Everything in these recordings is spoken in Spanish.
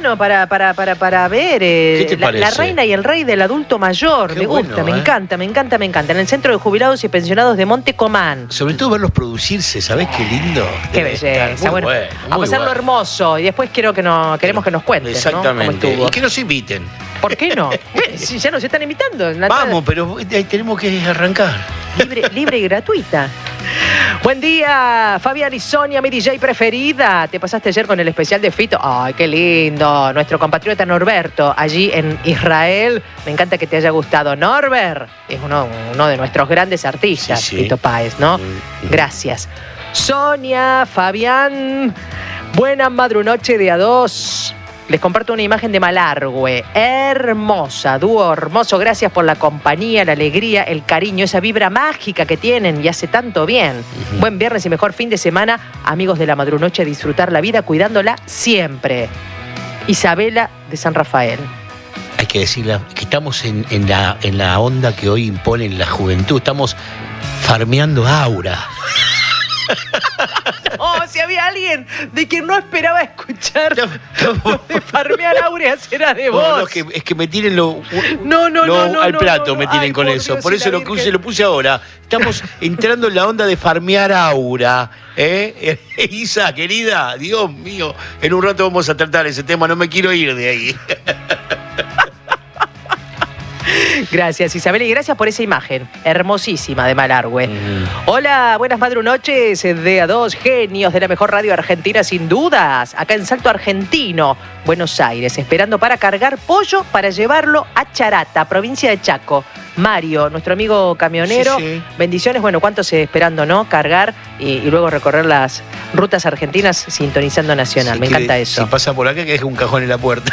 verano para ver ¿Qué te parece? La reina y el rey del adulto mayor. Qué me gusta, bueno, me encanta. En el Centro de Jubilados y Pensionados de Monte Comán. Sobre todo verlos producirse, ¿sabés qué lindo? Qué Debe belleza. estar. Muy bueno, a muy pasarlo bueno. hermoso. Y después queremos que nos cuenten, Exactamente. ¿no? ¿Cómo estuvo? Y que nos inviten. ¿Por qué no? Si ya nos están invitando. Vamos, pero tenemos que arrancar. Libre y gratuita. Buen día, Fabián y Sonia, mi DJ preferida. Te pasaste ayer con el especial de Fito. Ay, qué lindo. Nuestro compatriota Norberto, allí en Israel. Me encanta que te haya gustado. Norbert es uno de nuestros grandes artistas, Sí. Fito Páez, ¿no? Gracias. Sonia, Fabián, buena madrunoche de A2. Les comparto una imagen de Malargüe, hermosa, dúo hermoso, gracias por la compañía, la alegría, el cariño, esa vibra mágica que tienen y hace tanto bien. Buen viernes y mejor fin de semana, amigos de la madrunoche, disfrutar la vida cuidándola siempre. Isabela de San Rafael. Hay que decirle que estamos en la onda que hoy impone la juventud, estamos farmeando aura. Oh, si había alguien de quien no esperaba escuchar de farmear aureas era de vos. No, es que me tiren al no, plato, me tiren con por eso. Dios, Por eso lo puse ahora. Estamos entrando en la onda de farmear aura. Isa, querida, Dios mío, en un rato vamos a tratar ese tema, no me quiero ir de ahí. Gracias, Isabel, y gracias por esa imagen hermosísima de Malargüe. Hola, buenas madrunoches de A2, genios de la mejor radio argentina, sin dudas. Acá en Salto Argentino, Buenos Aires, esperando para cargar pollo para llevarlo a Charata, provincia de Chaco. Mario, nuestro amigo camionero, Sí. bendiciones. Bueno, cuántos esperando, ¿no? Cargar y luego recorrer las rutas argentinas sintonizando Nacional. Sí, Me encanta eso. Si pasa por acá, que deje un cajón en la puerta.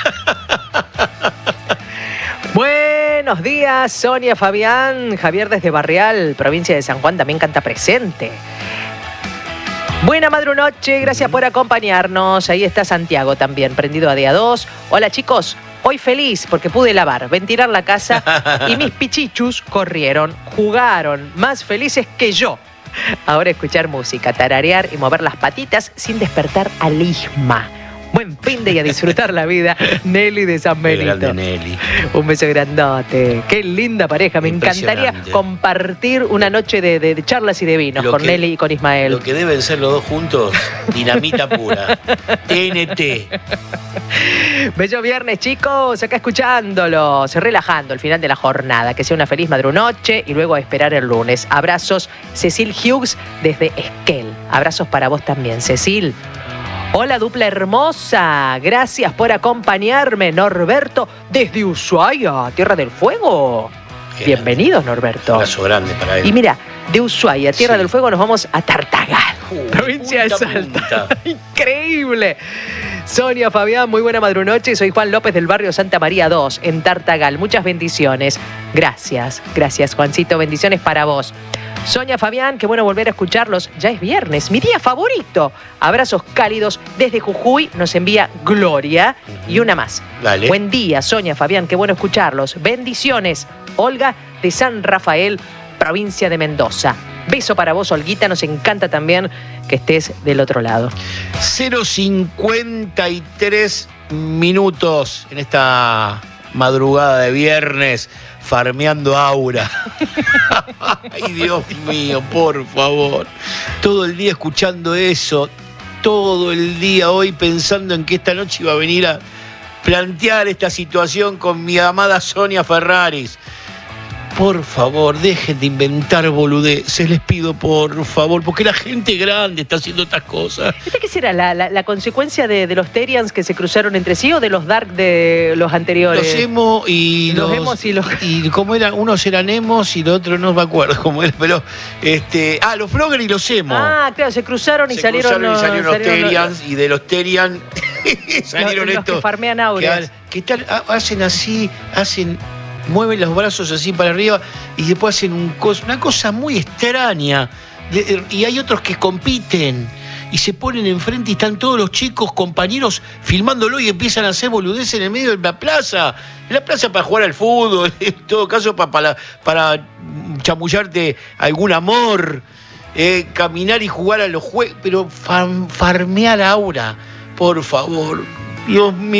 Buenos días, Sonia, Fabián, Javier desde Barrial, provincia de San Juan, también canta presente. Buena madrunoche, gracias por acompañarnos. Ahí está Santiago también, prendido a día 2. Hola chicos, hoy feliz porque pude lavar, ventilar la casa y mis pichichus corrieron, jugaron, más felices que yo. Ahora escuchar música, tararear y mover las patitas sin despertar al Isma. Buen fin de y a disfrutar la vida. Nelly de San Benito. Grande Nelly. Un beso grandote. Qué linda pareja. Me encantaría Impresionante. compartir una noche de charlas y de vinos con Nelly y con Ismael. Lo que deben ser los dos juntos, dinamita pura. TNT. Bello viernes, chicos. Acá escuchándolos, relajando el final de la jornada. Que sea una feliz madrunoche y luego a esperar el lunes. Abrazos, Cecil Hughes desde Esquel. Abrazos para vos también, Cecil. Hola, dupla hermosa. Gracias por acompañarme, Norberto, desde Ushuaia, Tierra del Fuego. Qué Bienvenidos, Norberto. Un abrazo grande para él. Y mira, de Ushuaia, Tierra Sí. del Fuego, nos vamos a Tartagal, provincia de punta a Salta. punta. Increíble. Sonia, Fabián, muy buena madrunoche. Soy Juan López del barrio Santa María 2, en Tartagal. Muchas bendiciones. Gracias, Juancito. Bendiciones para vos. Sonia, Fabián, qué bueno volver a escucharlos. Ya es viernes, mi día favorito. Abrazos cálidos desde Jujuy, nos envía Gloria. Y una más. Dale. Buen día, Sonia, Fabián, qué bueno escucharlos. Bendiciones. Olga de San Rafael, provincia de Mendoza. Beso para vos, Olguita. Nos encanta también que estés del otro lado. 0:53 minutos en esta madrugada de viernes, farmeando aura. Ay, Dios mío, por favor. Todo el día escuchando eso, todo el día hoy pensando en que esta noche iba a venir a plantear esta situación con mi amada Sonia Ferraris. Por favor, dejen de inventar boludeces, les pido por favor, porque la gente grande está haciendo estas cosas. ¿Viste qué será la consecuencia de los Terians que se cruzaron entre sí o de los Dark de los anteriores? Los emo y Los emos y los... Y cómo eran, unos eran emos y los otros no me acuerdo cómo era, pero los Flogger y los emo. Ah, claro, se cruzaron y salieron los Terians, y de los Terians salieron los estos que farmean aureas. que hacen así, mueven los brazos así para arriba y después hacen una cosa muy extraña. Y hay otros que compiten y se ponen enfrente y están todos los chicos, compañeros, filmándolo y empiezan a hacer boludeces en el medio de la plaza. En la plaza para jugar al fútbol, en todo caso para chamullarte algún amor, caminar y jugar a los juegos, pero farmear aura, por favor. Dios mío.